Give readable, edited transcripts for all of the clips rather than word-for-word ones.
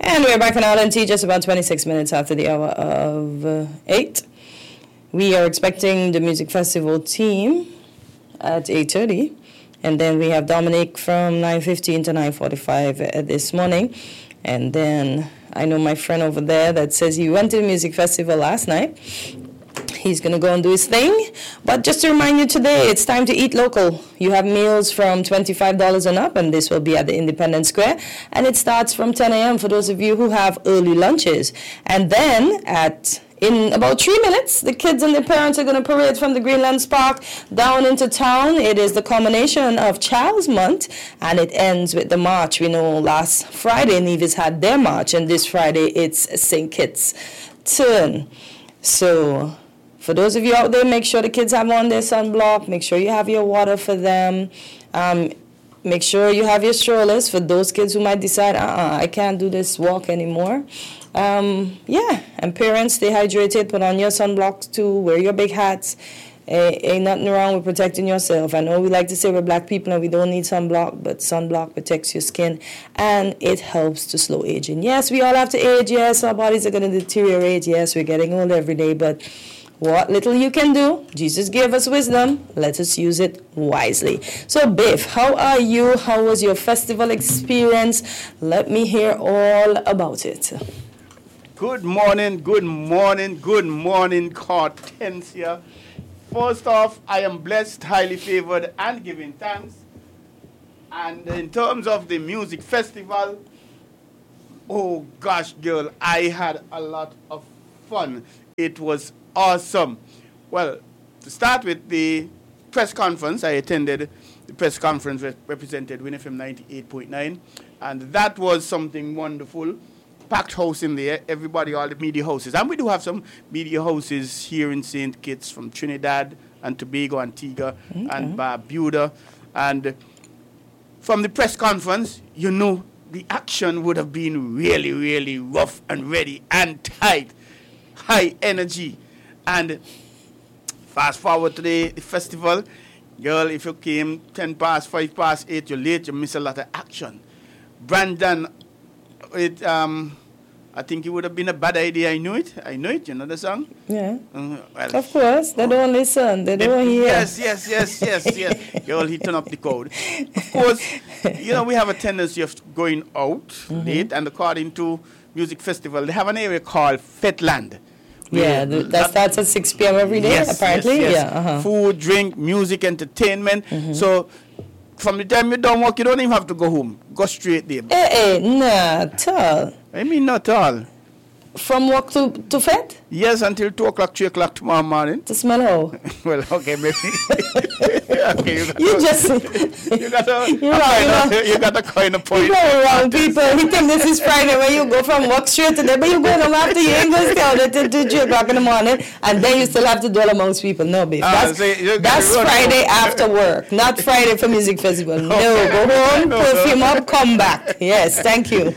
And we're back on LNT just about 26 minutes after the hour of 8. We are expecting the music festival team at 8:30. And then we have Dominic from 9:15 to 9:45 this morning. And then I know my friend over there that says he went to the music festival last night. He's going to go and do his thing. But just to remind you today, it's time to eat local. You have meals from $25 and up, and this will be at the Independence Square. And it starts from 10 a.m. for those of you who have early lunches. And then in about 3 minutes, the kids and their parents are going to parade from the Greenlands Park down into town. It is the culmination of Child's Month, and it ends with the march. We know last Friday, Nevis had their march, and this Friday, it's St. Kitts' turn. So for those of you out there, make sure the kids have on their sunblock. Make sure you have your water for them. Make sure you have your strollers for those kids who might decide, I can't do this walk anymore. And parents, stay hydrated. Put on your sunblocks too. Wear your big hats. Ain't nothing wrong with protecting yourself. I know we like to say we're black people and we don't need sunblock, but sunblock protects your skin and it helps to slow aging. Yes, we all have to age. Yes, our bodies are going to deteriorate. Yes, we're getting old every day, but what little you can do, Jesus gave us wisdom. Let us use it wisely. So, Biff, how are you? How was your festival experience? Let me hear all about it. Good morning, Hortensia. First off, I am blessed, highly favored, and giving thanks. And in terms of the music festival, oh gosh, girl, I had a lot of fun. It was awesome. Well, to start with the press conference, I attended the press conference that represented Win FM 98.9, and that was something wonderful. Packed house in there, everybody, all the media houses. And we do have some media houses here in St. Kitts from Trinidad and Tobago, Antigua, and Barbuda. And from the press conference, you know, the action would have been really, really rough and ready and tight, high energy. And fast forward to the festival, girl, if you came 10 past, 5 past 8, you're late, you miss a lot of action. Brandon, I think it would have been a bad idea. I knew it, you know the song? Yeah. Well, of course, they don't listen, they don't hear. Yes. Girl, he turned up the code. Of course, you know, we have a tendency of going out late, and according to Music Festival, they have an area called Fetland. Yeah, that starts at 6 p.m. every day, apparently. Yes. Yeah, Food, drink, music, entertainment. So from the time you don't work, you don't even have to go home. Go straight there. Not all. I mean, not all. From work to Fed? Yes, until 2 o'clock, 3 o'clock tomorrow morning. To smell how? Well, okay, maybe. Okay, you got a kind of point. You go wrong, people. He think this is Friday when you go from work straight to there, but you go home after you ain't going to tell it till 3 o'clock in the morning, and then you still have to dwell amongst people. No, babe. That's Friday after work, not Friday for music festival. Okay. No, go home, perfume up, come back. Yes, thank you.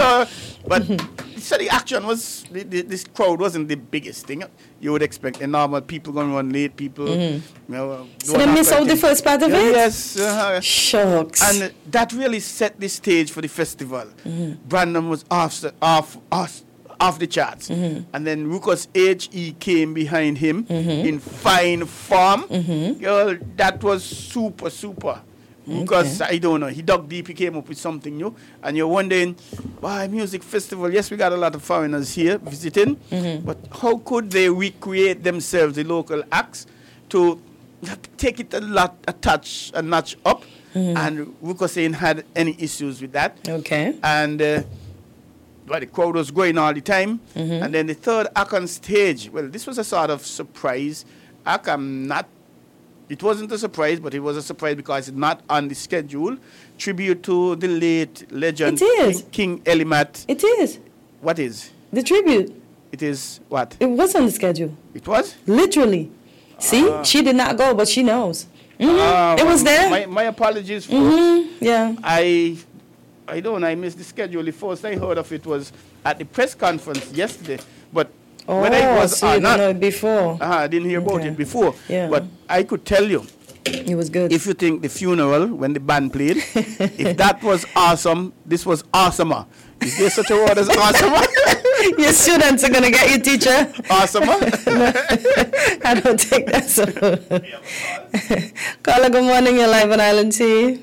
So the action was, this crowd wasn't the biggest thing. You would expect the normal people going to run late, people. You know, so they miss out the first part of it? Yes. Shucks. And that really set the stage for the festival. Brandon was off the charts. And then Ruckus H.E. came behind him in fine form. Girl, that was super. Because, I don't know, he dug deep, he came up with something new. And you're wondering, why music festival? Yes, we got a lot of foreigners here visiting. But how could they recreate themselves, the local acts, to take it a notch up? And Ruckus ain't had any issues with that. Okay. And the crowd was going all the time. And then the third act on stage, well, this was a sort of surprise act. It wasn't a surprise, but it was a surprise because it's not on the schedule. Tribute to the late legend King Elimat. It is. What is? The tribute. It is what? It was on the schedule. It was? Literally. See, she did not go, but she knows. It was there. My apologies for Yeah. I don't know, I missed the schedule. The first I heard of it was at the press conference yesterday. But Oh, whether it was so or you didn't not. know it before. I didn't hear about Okay. it before. Yeah. But I could tell you, It was good. if you think the funeral when the band played, if that was awesome, this was awesomer. Is there such a word as awesomer? Your students are gonna get you, teacher. Awesomer? I don't think that's so. Caller, good morning. You're live on Island T.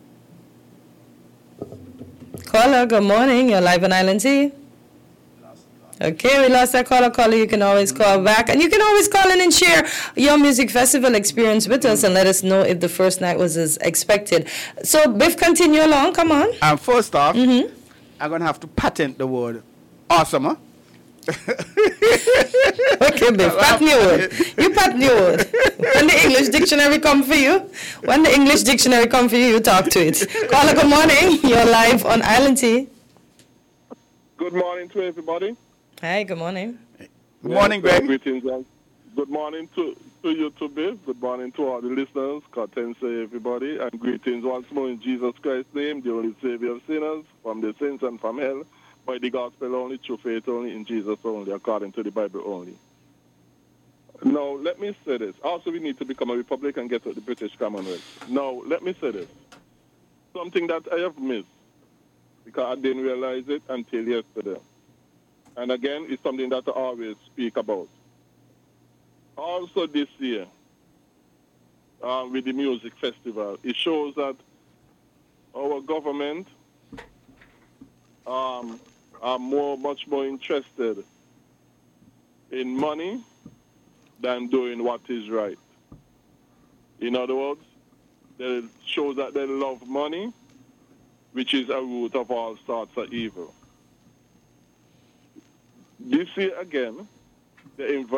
Caller, good morning. You're live on Island T. Okay, we lost that caller. Caller, you can always call back. And you can always call in and share your music festival experience with us and let us know if the first night was as expected. So, Biff, continue along. Come on. And first off, I'm going to have to patent the word awesomer. Okay, Biff, pat new word. You pat new word. When the English dictionary come for you, you talk to it. Caller, good morning. You're live on Island T. Good morning to everybody. Hi, good morning. Good morning, Greg. Greetings. Good morning to you too, Biff. Good morning to all the listeners. Content say everybody. And greetings once more in Jesus Christ's name, the only Savior of sinners, from the sins and from hell, by the gospel only, through faith only, in Jesus only, according to the Bible only. Now, let me say this. Also, we need to become a republic and get to the British Commonwealth. Now, let me say this. Something that I have missed, because I didn't realize it until yesterday. And again, it's something that I always speak about. Also this year, with the music festival, it shows that our government are much more interested in money than doing what is right. In other words, it shows that they love money, which is a root of all sorts of evil. This year again, the